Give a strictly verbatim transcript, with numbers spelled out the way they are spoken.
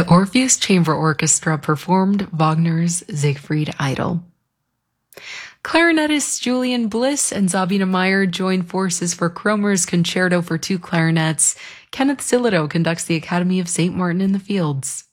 The Orpheus Chamber Orchestra performed Wagner's Siegfried Idol. Clarinetists Julian Bliss and Sabine Meyer joined forces for Kromer's Concerto for Two Clarinets. Kenneth Sillito conducts the Academy of Saint Martin in the Fields.